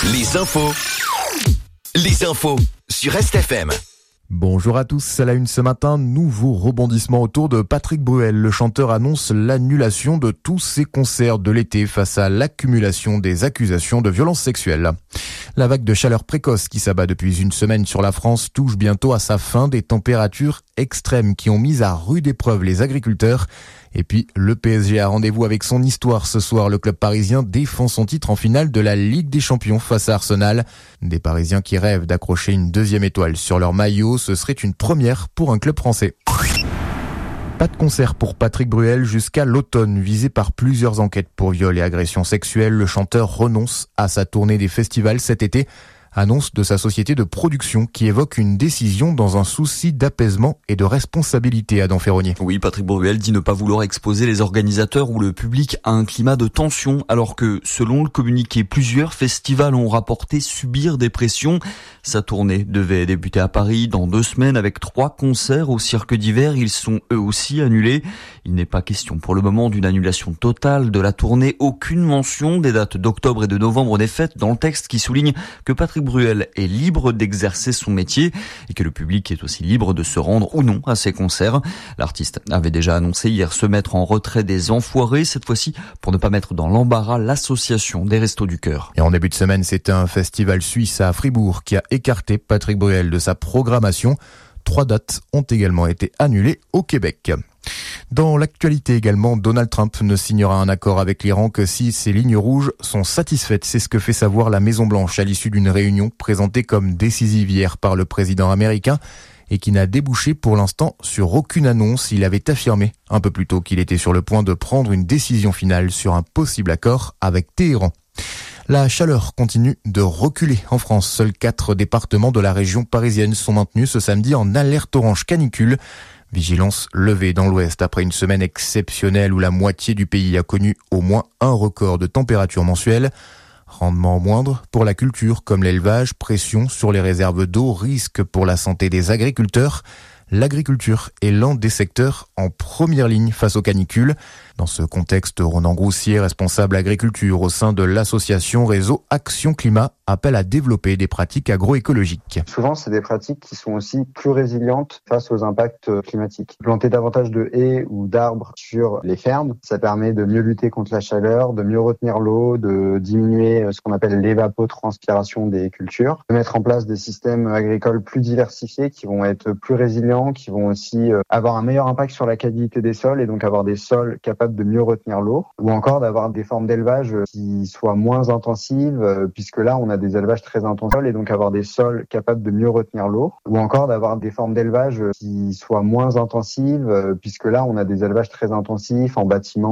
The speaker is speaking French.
Les infos sur RestFM. Bonjour à tous, à la une ce matin, nouveau rebondissement autour de Patrick Bruel. Le chanteur annonce l'annulation de tous ses concerts de l'été face à l'accumulation des accusations de violences sexuelles. La vague de chaleur précoce qui s'abat depuis une semaine sur la France touche bientôt à sa fin, des températures extrêmes qui ont mis à rude épreuve les agriculteurs. Et puis, le PSG a rendez-vous avec son histoire ce soir. Le club parisien défend son titre en finale de la Ligue des Champions face à Arsenal. Des Parisiens qui rêvent d'accrocher une deuxième étoile sur leur maillot. Ce serait une première pour un club français. Pas de concert pour Patrick Bruel jusqu'à l'automne. Visé par plusieurs enquêtes pour viol et agression sexuelle, le chanteur renonce à sa tournée des festivals cet été. Annonce de sa société de production qui évoque une décision dans un souci d'apaisement et de responsabilité, Adam Ferronnier. Oui, Patrick Bruel dit ne pas vouloir exposer les organisateurs ou le public à un climat de tension, alors que, selon le communiqué, plusieurs festivals ont rapporté subir des pressions. Sa tournée devait débuter à Paris dans 2 semaines avec 3 concerts au Cirque d'hiver. Ils sont eux aussi annulés. Il n'est pas question pour le moment d'une annulation totale de la tournée. Aucune mention des dates d'octobre et de novembre n'est faite dans le texte qui souligne que Patrick Bruel est libre d'exercer son métier et que le public est aussi libre de se rendre ou non à ses concerts. L'artiste avait déjà annoncé hier se mettre en retrait des Enfoirés, cette fois-ci pour ne pas mettre dans l'embarras l'association des Restos du Cœur. Et en début de semaine, c'est un festival suisse à Fribourg qui a écarté Patrick Bruel de sa programmation. 3 dates ont également été annulées au Québec. Dans l'actualité également, Donald Trump ne signera un accord avec l'Iran que si ses lignes rouges sont satisfaites. C'est ce que fait savoir la Maison-Blanche à l'issue d'une réunion présentée comme décisive hier par le président américain et qui n'a débouché pour l'instant sur aucune annonce. Il avait affirmé un peu plus tôt qu'il était sur le point de prendre une décision finale sur un possible accord avec Téhéran. La chaleur continue de reculer en France. Seuls 4 départements de la région parisienne sont maintenus ce samedi en alerte orange canicule. Vigilance levée dans l'ouest après une semaine exceptionnelle où la moitié du pays a connu au moins un record de température mensuelle. Rendement moindre pour la culture comme l'élevage, pression sur les réserves d'eau, risque pour la santé des agriculteurs. L'agriculture est l'un des secteurs en première ligne face aux canicules. Dans ce contexte, Ronan Groussier, responsable agriculture au sein de l'association Réseau Action Climat, appelle à développer des pratiques agroécologiques. Souvent, c'est des pratiques qui sont aussi plus résilientes face aux impacts climatiques. Planter davantage de haies ou d'arbres sur les fermes, ça permet de mieux lutter contre la chaleur, de mieux retenir l'eau, de diminuer ce qu'on appelle l'évapotranspiration des cultures, de mettre en place des systèmes agricoles plus diversifiés qui vont être plus résilients, qui vont aussi avoir un meilleur impact sur la qualité des sols et donc avoir des sols capables de mieux retenir l'eau, ou encore d'avoir des formes d'élevage qui soient moins intensives, puisque là on a des élevages très intensifs et donc avoir des sols capables de mieux retenir l'eau, ou encore d'avoir des formes d'élevage qui soient moins intensives, puisque là on a des élevages très intensifs en bâtiment.